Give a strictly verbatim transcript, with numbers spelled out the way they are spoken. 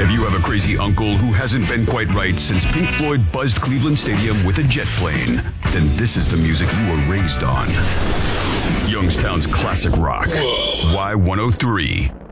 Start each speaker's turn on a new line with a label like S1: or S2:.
S1: If you have a crazy uncle who hasn't been quite right since Pink Floyd buzzed Cleveland Stadium with a jet plane, then this is the music you were raised on. Youngstown's classic rock. Y one oh three.